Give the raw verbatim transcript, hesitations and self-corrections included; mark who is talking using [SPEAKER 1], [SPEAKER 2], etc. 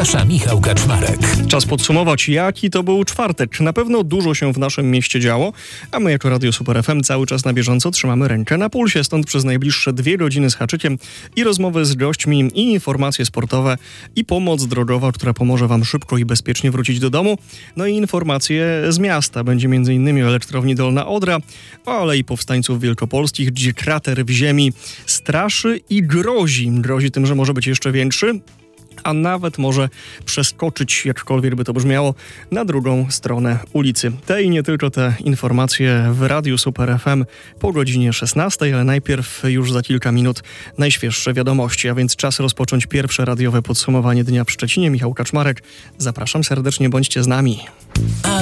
[SPEAKER 1] Zaprasza Michał Kaczmarek.
[SPEAKER 2] Czas podsumować, jaki to był czwartek. Na pewno dużo się w naszym mieście działo, a my jako Radio Super F M cały czas na bieżąco trzymamy rękę na pulsie. Stąd przez najbliższe dwie godziny z haczykiem i rozmowy z gośćmi, i informacje sportowe, i pomoc drogowa, która pomoże wam szybko i bezpiecznie wrócić do domu. No i informacje z miasta. Będzie między innymi o elektrowni Dolna Odra, o Alei Powstańców Wielkopolskich, gdzie krater w ziemi straszy i grozi. Grozi tym, że może być jeszcze większy, a nawet może przeskoczyć, jakkolwiek by to brzmiało, na drugą stronę ulicy. Te i nie tylko te informacje w Radiu Super F M po godzinie szesnastej, ale najpierw już za kilka minut najświeższe wiadomości, a więc czas rozpocząć pierwsze radiowe podsumowanie dnia w Szczecinie. Michał Kaczmarek, zapraszam serdecznie, bądźcie z nami.